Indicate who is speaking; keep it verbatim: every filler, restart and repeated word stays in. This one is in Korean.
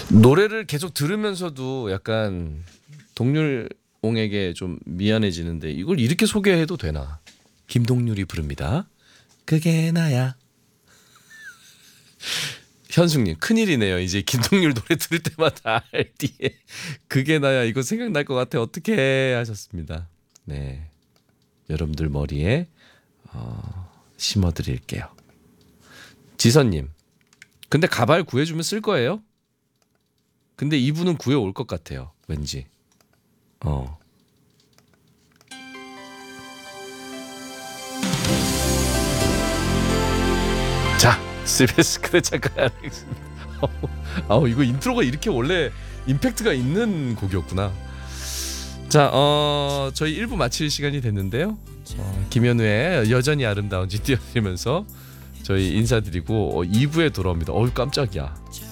Speaker 1: 노래를 계속 들으면서도 약간 동률옹에게 좀 미안해지는데 이걸 이렇게 소개해도 되나? 김동률이 부릅니다. 그게 나야. 현숙님 큰일이네요. 이제 김동률 노래 들을 때마다 알디에 그게 나야 이거 생각날 것 같아. 어떻게 하셨습니다. 네, 여러분들 머리에 어, 심어드릴게요. 지선님, 근데 가발 구해주면 쓸 거예요? 근데 이분은 구해올 것 같아요. 왠지. 어. 자, 실베스 크레 잠깐. 아우 이거 인트로가 이렇게 원래 임팩트가 있는 곡이었구나. 자, 어 저희 일 부 마칠 시간이 됐는데요. 어, 김현우의 여전히 아름다운지 띄워드리면서 저희 인사드리고 어, 이 부에 돌아옵니다. 어우 깜짝이야.